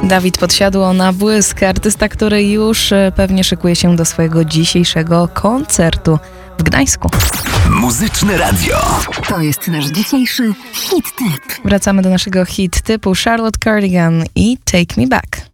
Dawid Podsiadło na błysk, artysta, który już pewnie szykuje się do swojego dzisiejszego koncertu w Gdańsku. Muzyczne Radio. To jest nasz dzisiejszy hit tip. Wracamy do naszego hit typu Charlotte Cardigan i Take Me Back.